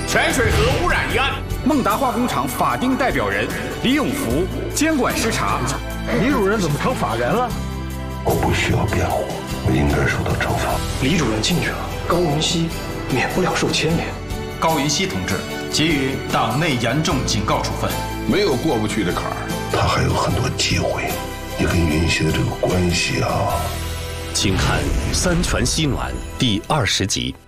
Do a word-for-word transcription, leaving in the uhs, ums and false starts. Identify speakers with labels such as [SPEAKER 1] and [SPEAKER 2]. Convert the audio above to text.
[SPEAKER 1] 泉水河污染一案，
[SPEAKER 2] 孟达化工厂法定代表人李永福监管视察。
[SPEAKER 3] 李主任怎么成法人了？
[SPEAKER 4] 我不需要辩护，我应该受到惩罚。
[SPEAKER 5] 李主任进去了，高云熙免不了受牵连。
[SPEAKER 6] 高云熙同志给予党内严重警告处分。
[SPEAKER 7] 没有过不去的坎儿，
[SPEAKER 4] 他还有很多机会。你跟云熙的这个关系啊，
[SPEAKER 8] 请看《三全西暖》第二十集。